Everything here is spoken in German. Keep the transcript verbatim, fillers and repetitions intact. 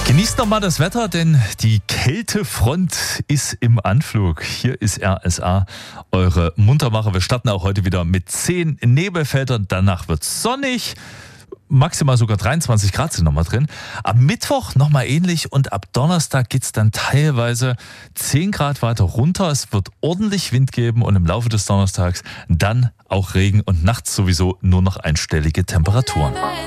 Genießt nochmal das Wetter, denn die Kältefront ist im Anflug. Hier ist R S A, eure Muntermacher. Wir starten auch heute wieder mit zehn Nebelfeldern. Danach wird es sonnig. Maximal sogar dreiundzwanzig Grad sind nochmal drin. Am Mittwoch nochmal ähnlich und ab Donnerstag geht es dann teilweise zehn Grad weiter runter. Es wird ordentlich Wind geben und im Laufe des Donnerstags dann auch Regen und nachts sowieso nur noch einstellige Temperaturen.